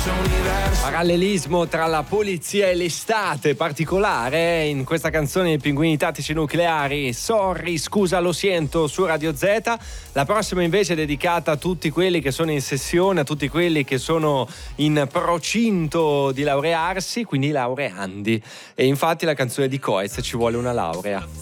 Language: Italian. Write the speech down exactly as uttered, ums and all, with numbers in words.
Parallelismo tra la polizia e l'estate particolare in questa canzone dei Pinguini Tattici Nucleari. Sorry, scusa, lo sento, su Radio Z. La prossima invece è dedicata a tutti quelli che sono in sessione, a tutti quelli che sono in procinto di laurearsi, quindi laureandi. E infatti la canzone di Coez, Ci vuole una laurea.